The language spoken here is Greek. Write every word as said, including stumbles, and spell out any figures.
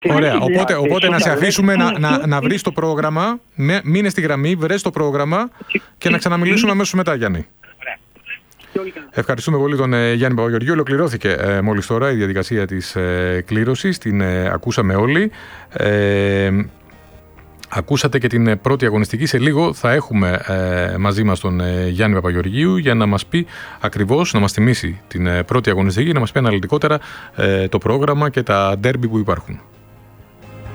Ωραία, οπότε, οπότε να σε αφήσουμε να, να, να βρεις το πρόγραμμα, μείνε στη γραμμή, βρες το πρόγραμμα και να ξαναμιλήσουμε αμέσως μετά, Γιάννη. Ευχαριστούμε πολύ τον ε, Γιάννη Παπαγεωργίου. Ολοκληρώθηκε ε, μόλις τώρα η διαδικασία της ε, κλήρωσης, την ε, ακούσαμε όλοι. Ε, ακούσατε και την πρώτη αγωνιστική. Σε λίγο θα έχουμε ε, μαζί μας τον ε, Γιάννη Παπαγεωργίου για να μας πει ακριβώς, να μας θυμίσει την ε, πρώτη αγωνιστική, να μας πει αναλυτικότερα ε, το πρόγραμμα και τα ντέρμπι που υπάρχουν.